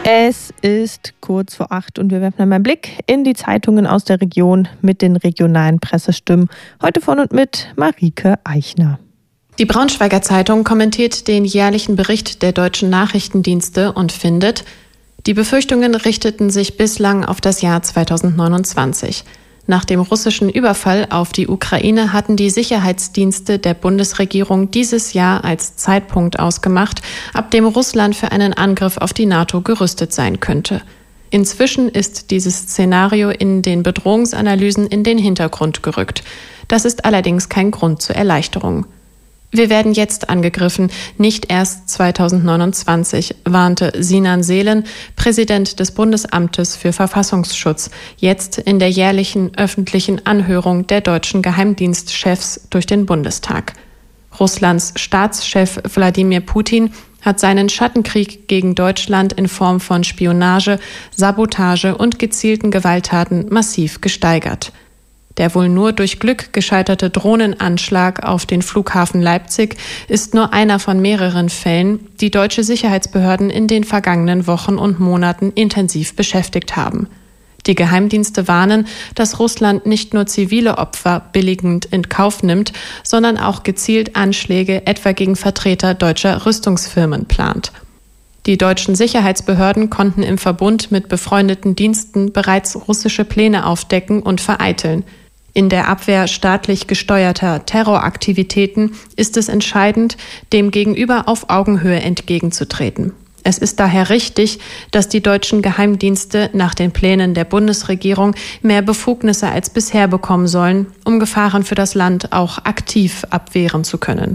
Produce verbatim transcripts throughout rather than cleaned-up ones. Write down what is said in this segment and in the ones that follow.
Es ist kurz vor acht und wir werfen einmal einen Blick in die Zeitungen aus der Region mit den regionalen Pressestimmen. Heute von und mit Marike Eichner. Die Braunschweiger Zeitung kommentiert den jährlichen Bericht der deutschen Nachrichtendienste und findet, die Befürchtungen richteten sich bislang auf das Jahr zweitausendneunundzwanzig. Nach dem russischen Überfall auf die Ukraine hatten die Sicherheitsdienste der Bundesregierung dieses Jahr als Zeitpunkt ausgemacht, ab dem Russland für einen Angriff auf die NATO gerüstet sein könnte. Inzwischen ist dieses Szenario in den Bedrohungsanalysen in den Hintergrund gerückt. Das ist allerdings kein Grund zur Erleichterung. Wir werden jetzt angegriffen, nicht erst zweitausendneunundzwanzig, warnte Sinan Seelen, Präsident des Bundesamtes für Verfassungsschutz, jetzt in der jährlichen öffentlichen Anhörung der deutschen Geheimdienstchefs durch den Bundestag. Russlands Staatschef Wladimir Putin hat seinen Schattenkrieg gegen Deutschland in Form von Spionage, Sabotage und gezielten Gewalttaten massiv gesteigert. Der wohl nur durch Glück gescheiterte Drohnenanschlag auf den Flughafen Leipzig ist nur einer von mehreren Fällen, die deutsche Sicherheitsbehörden in den vergangenen Wochen und Monaten intensiv beschäftigt haben. Die Geheimdienste warnen, dass Russland nicht nur zivile Opfer billigend in Kauf nimmt, sondern auch gezielt Anschläge etwa gegen Vertreter deutscher Rüstungsfirmen plant. Die deutschen Sicherheitsbehörden konnten im Verbund mit befreundeten Diensten bereits russische Pläne aufdecken und vereiteln. In der Abwehr staatlich gesteuerter Terroraktivitäten ist es entscheidend, dem Gegenüber auf Augenhöhe entgegenzutreten. Es ist daher richtig, dass die deutschen Geheimdienste nach den Plänen der Bundesregierung mehr Befugnisse als bisher bekommen sollen, um Gefahren für das Land auch aktiv abwehren zu können.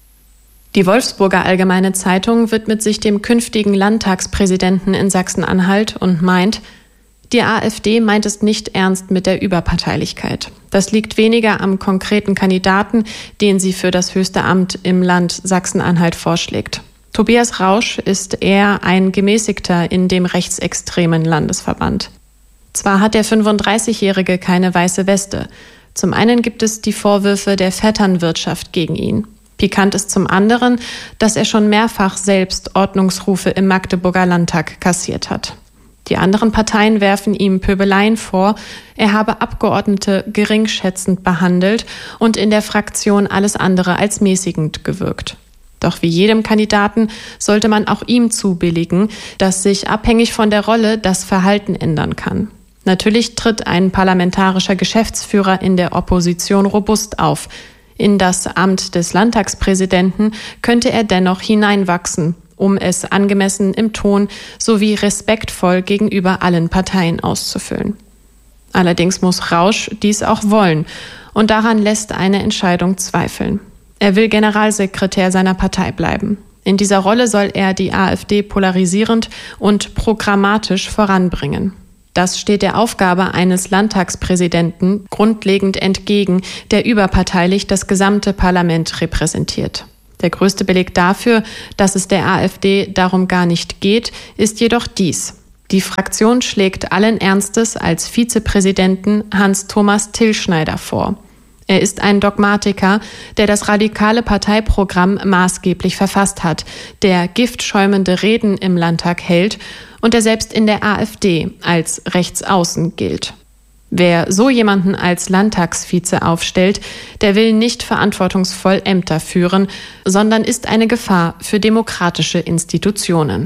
Die Wolfsburger Allgemeine Zeitung widmet sich dem künftigen Landtagspräsidenten in Sachsen-Anhalt und meint, die AfD meint es nicht ernst mit der Überparteilichkeit. Das liegt weniger am konkreten Kandidaten, den sie für das höchste Amt im Land Sachsen-Anhalt vorschlägt. Tobias Rausch ist eher ein Gemäßigter in dem rechtsextremen Landesverband. Zwar hat der fünfunddreißigjährige keine weiße Weste. Zum einen gibt es die Vorwürfe der Vetternwirtschaft gegen ihn. Pikant ist zum anderen, dass er schon mehrfach selbst Ordnungsrufe im Magdeburger Landtag kassiert hat. Die anderen Parteien werfen ihm Pöbeleien vor, er habe Abgeordnete geringschätzend behandelt und in der Fraktion alles andere als mäßigend gewirkt. Doch wie jedem Kandidaten sollte man auch ihm zubilligen, dass sich abhängig von der Rolle das Verhalten ändern kann. Natürlich tritt ein parlamentarischer Geschäftsführer in der Opposition robust auf. In das Amt des Landtagspräsidenten könnte er dennoch hineinwachsen, um es angemessen im Ton sowie respektvoll gegenüber allen Parteien auszufüllen. Allerdings muss Rausch dies auch wollen und daran lässt eine Entscheidung zweifeln. Er will Generalsekretär seiner Partei bleiben. In dieser Rolle soll er die AfD polarisierend und programmatisch voranbringen. Das steht der Aufgabe eines Landtagspräsidenten grundlegend entgegen, der überparteilich das gesamte Parlament repräsentiert. Der größte Beleg dafür, dass es der AfD darum gar nicht geht, ist jedoch dies. Die Fraktion schlägt allen Ernstes als Vizepräsidenten Hans-Thomas Tillschneider vor. Er ist ein Dogmatiker, der das radikale Parteiprogramm maßgeblich verfasst hat, der giftschäumende Reden im Landtag hält und der selbst in der AfD als rechtsaußen gilt. Wer so jemanden als Landtagsvize aufstellt, der will nicht verantwortungsvoll Ämter führen, sondern ist eine Gefahr für demokratische Institutionen.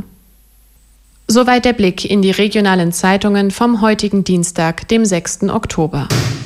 Soweit der Blick in die regionalen Zeitungen vom heutigen Dienstag, dem sechsten Oktober.